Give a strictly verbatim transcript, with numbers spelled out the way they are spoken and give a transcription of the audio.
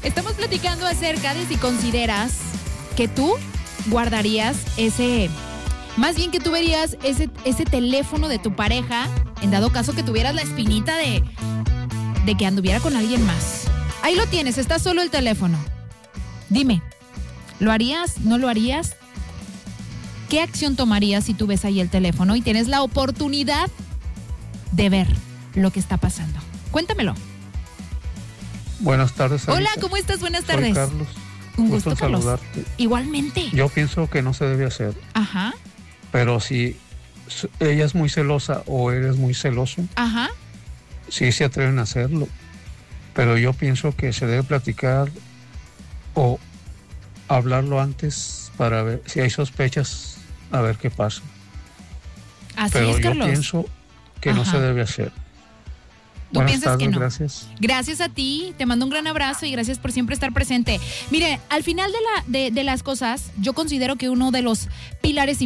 Estamos platicando acerca de si consideras que tú guardarías ese, más bien que tú verías ese, ese teléfono de tu pareja, en dado caso que tuvieras la espinita de, de que anduviera con alguien más. Ahí lo tienes, está solo el teléfono. Dime, ¿lo harías? ¿No lo harías? ¿Qué acción tomarías si tú ves ahí el teléfono y tienes la oportunidad de ver lo que está pasando? Cuéntamelo. Buenas tardes, Anita. Hola, ¿cómo estás? Buenas Soy tardes. Carlos. Un gusto, en Carlos. saludarte. Igualmente. Yo pienso que no se debe hacer, Ajá, pero si s- ella es muy celosa o eres muy celoso, ajá. sí se atreven a hacerlo. Pero yo pienso que se debe platicar o hablarlo antes para ver si hay sospechas, a ver qué pasa. Así Pero es, yo Carlos. pienso que no Ajá. se debe hacer. ¿Tú Buenas piensas tardes, que no? gracias. Gracias a ti, te mando un gran abrazo y gracias por siempre estar presente. Mire, al final de, la, de, de las cosas, yo considero que uno de los pilares